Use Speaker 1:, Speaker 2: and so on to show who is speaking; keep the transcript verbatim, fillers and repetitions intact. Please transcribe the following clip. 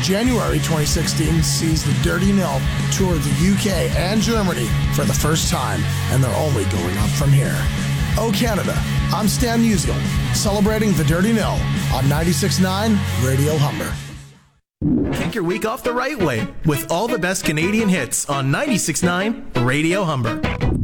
Speaker 1: January twenty sixteen sees the Dirty Nil tour the U K and Germany for the first time, and they're only going up from here. Oh Canada, I'm Stan Musial, celebrating the Dirty Nil on ninety-six point nine Radio Humber.
Speaker 2: Kick your week off the right way with all the best Canadian hits on ninety-six point nine Radio Humber.